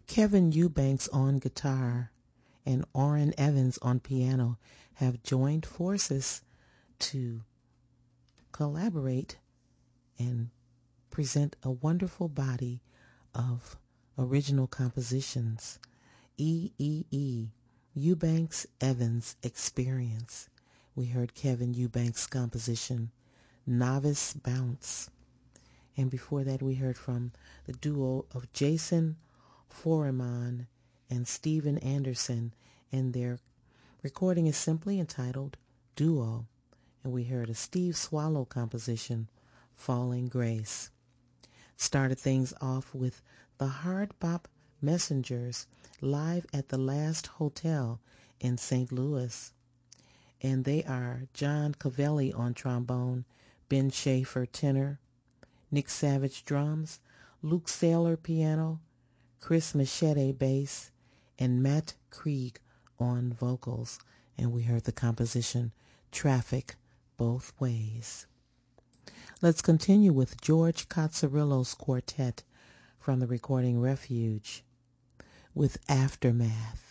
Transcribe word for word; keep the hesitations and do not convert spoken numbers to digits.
Kevin Eubanks on guitar and Orrin Evans on piano have joined forces to collaborate and present a wonderful body of original compositions. E E E, Eubanks Evans Experience. We heard Kevin Eubanks' composition, Novice Bounce. And before that, we heard from the duo of Jason Foreman and Steven Anderson, and their recording is simply entitled Duo. And we heard a Steve Swallow composition, Falling Grace. Started things off with the Hard Bop Messengers live at the Last Hotel in Saint Louis. And they are John Cavelli on trombone, Ben Schaefer tenor, Nick Savage drums, Luke Saylor piano, Chris Machete bass, and Matt Krieg on vocals. And we heard the composition Traffic Both Ways. Let's continue with George Cozzarillo's quartet from the recording Refuge with Aftermath.